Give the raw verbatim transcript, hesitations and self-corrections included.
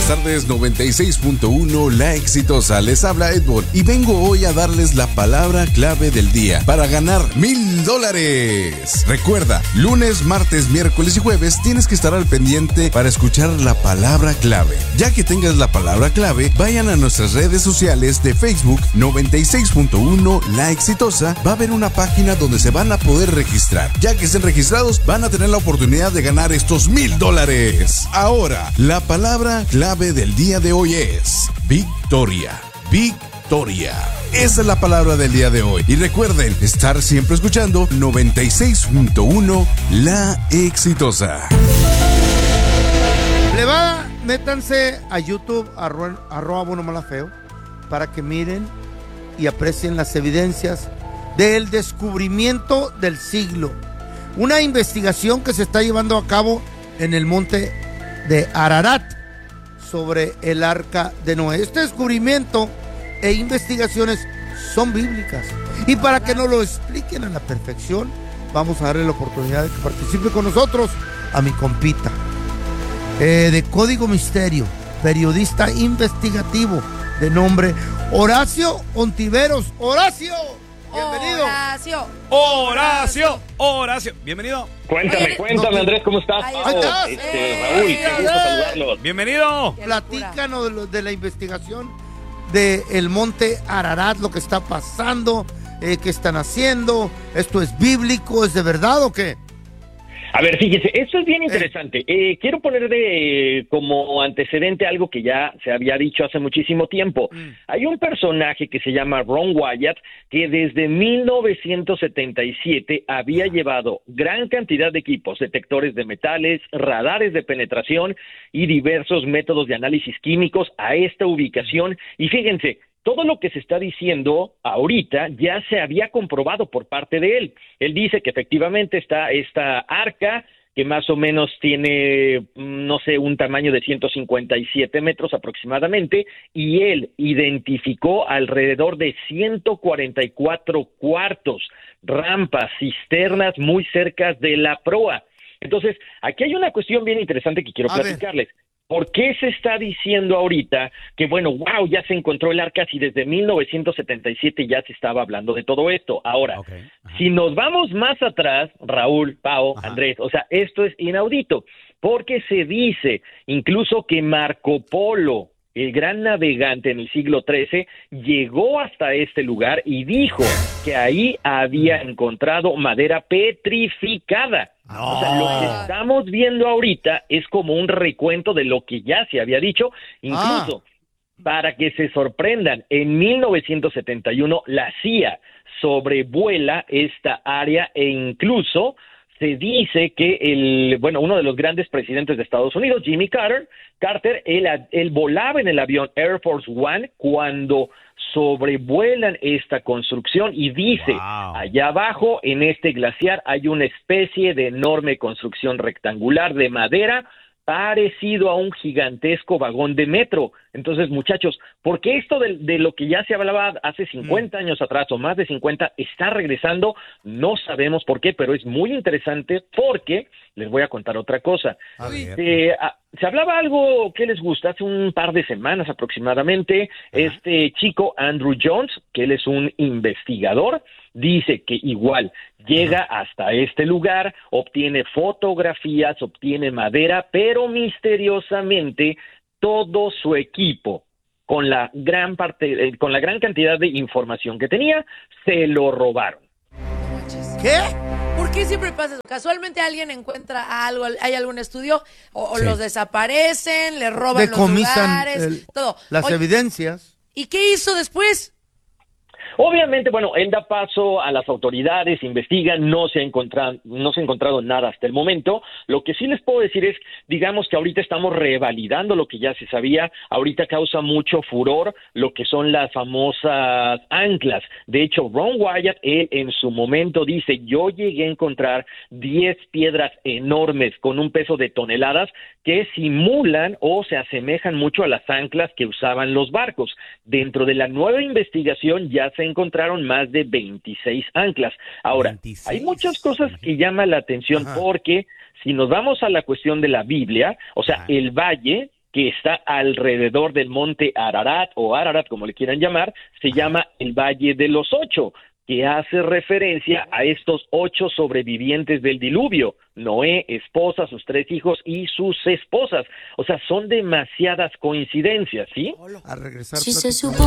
buenas tardes, noventa y seis punto uno, La Exitosa. Les habla Edward y vengo hoy a darles la palabra clave del día para ganar mil dólares. Recuerda, lunes, martes, miércoles y jueves tienes que estar al pendiente para escuchar la palabra clave. Ya que tengas la palabra clave, vayan a nuestras redes sociales de Facebook noventa y seis punto uno, La Exitosa. Va a haber una página donde se van a poder registrar. Ya que estén registrados, van a tener la oportunidad de ganar estos mil dólares. Ahora, la palabra clave del día de hoy es victoria. Victoria. Esa es la palabra del día de hoy. Y recuerden estar siempre escuchando noventa y seis punto uno, La Exitosa. Plebada, métanse a YouTube, arroba, arroba Bueno Mala Feo, para que miren y aprecien las evidencias del descubrimiento del siglo. Una investigación que se está llevando a cabo en el monte de Ararat sobre el arca de Noé. Este descubrimiento e investigaciones son bíblicas. Y para que nos lo expliquen a la perfección, vamos a darle la oportunidad de que participe con nosotros a mi compita eh, de Código Misterio, periodista investigativo de nombre Horacio Ontiveros. Horacio, bienvenido. Horacio. Horacio. Horacio. Bienvenido. Cuéntame, Oye, cuéntame, no, Andrés, ¿cómo estás? ahí Pavo, estás. este, Eh, Raúl, eh, qué gusto eh. saludarlos. Bienvenido. Platícanos de, lo, de la investigación de el monte Ararat, lo que está pasando, eh, qué están haciendo. ¿Esto es bíblico? ¿Es de verdad o qué? A ver, fíjese, esto es bien interesante. Eh, quiero poner de eh, como antecedente algo que ya se había dicho hace muchísimo tiempo. Mm. Hay un personaje que se llama Ron Wyatt que desde mil novecientos setenta y siete había llevado gran cantidad de equipos, detectores de metales, radares de penetración y diversos métodos de análisis químicos a esta ubicación. Y fíjense, todo lo que se está diciendo ahorita ya se había comprobado por parte de él. Él dice que efectivamente está esta arca que más o menos tiene, no sé, un tamaño de ciento cincuenta y siete metros aproximadamente, y él identificó alrededor de ciento cuarenta y cuatro cuartos, rampas, cisternas muy cerca de la proa. Entonces, aquí hay una cuestión bien interesante que quiero A platicarles. Ver. ¿Por qué se está diciendo ahorita que, bueno, wow, ya se encontró el arca si desde mil novecientos setenta y siete ya se estaba hablando de todo esto? Ahora, okay, si nos vamos más atrás, Raúl, Pao, ajá, Andrés, o sea, esto es inaudito, porque se dice incluso que Marco Polo, el gran navegante en el siglo trece, llegó hasta este lugar y dijo que ahí había encontrado madera petrificada. No. O sea, lo que estamos viendo ahorita es como un recuento de lo que ya se había dicho, incluso ah. para que se sorprendan, en mil novecientos setenta y uno la C I A sobrevuela esta área e incluso se dice que el, bueno, uno de los grandes presidentes de Estados Unidos, Jimmy Carter, Carter, él, él volaba en el avión Air Force One cuando sobrevuelan esta construcción y dice, wow, allá abajo en este glaciar hay una especie de enorme construcción rectangular de madera parecido a un gigantesco vagón de metro. Entonces, muchachos, ¿por qué esto de, de lo que ya se hablaba hace cincuenta mm. años atrás o más de cincuenta está regresando? No sabemos por qué, pero es muy interesante porque les voy a contar otra cosa. Eh, a, se hablaba algo que les gusta hace un par de semanas aproximadamente. Ajá. Este chico Andrew Jones, que él es un investigador, dice que igual llega hasta este lugar, obtiene fotografías, obtiene madera, pero misteriosamente todo su equipo, con la gran parte, eh, con la gran cantidad de información que tenía, se lo robaron. ¿Qué? ¿Por qué siempre pasa eso? Casualmente alguien encuentra algo, hay algún estudio, o, o sí. los desaparecen, les roban Decomisan los lugares, el, todo. las Oye, evidencias. ¿y qué hizo después? Obviamente, bueno, él da paso a las autoridades, investigan, no se ha encontrado, no se ha encontrado nada hasta el momento. Lo que sí les puedo decir es, digamos que ahorita estamos revalidando lo que ya se sabía. Ahorita causa mucho furor lo que son las famosas anclas. De hecho, Ron Wyatt, él en su momento dice, yo llegué a encontrar diez piedras enormes con un peso de toneladas que simulan o se asemejan mucho a las anclas que usaban los barcos. Dentro de la nueva investigación ya se encontraron más de veintiséis anclas. Ahora, veintiséis. Hay muchas cosas que llaman la atención. Ajá. Porque si nos vamos a la cuestión de la Biblia, o sea, Ajá. el valle que está alrededor del monte Ararat, o Ararat, como le quieran llamar, se llama el Valle de los Ocho, que hace referencia a estos ocho sobrevivientes del diluvio: Noé, esposa, sus tres hijos y sus esposas. O sea, son demasiadas coincidencias, ¿sí? A regresar. Si se platicamos. supo